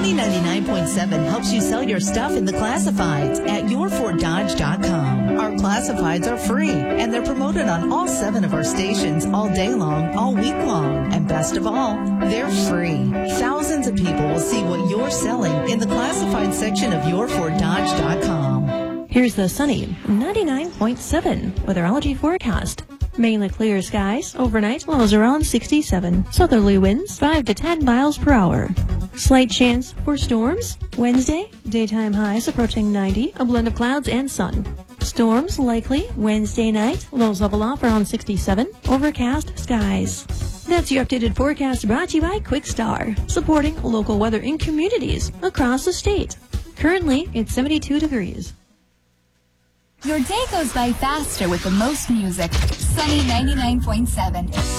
Sunny 99.7 helps you sell your stuff in the classifieds at yourforddodge.com. Our classifieds are free, and they're promoted on all 7 of our stations all day long, all week long. And best of all, they're free. Thousands of people will see what you're selling in the classified section of yourforddodge.com. Here's the sunny 99.7 weatherology forecast. Mainly clear skies. Overnight, lows around 67. Southerly winds 5 to 10 miles per hour. Slight chance for storms. Wednesday, daytime highs approaching 90. A blend of clouds and sun. Storms likely Wednesday night. Lows level off around 67. Overcast skies. That's your updated forecast brought to you by Quickstar, supporting local weather in communities across the state. Currently, it's 72 degrees. Your day goes by faster with the most music. Sunny 99.7.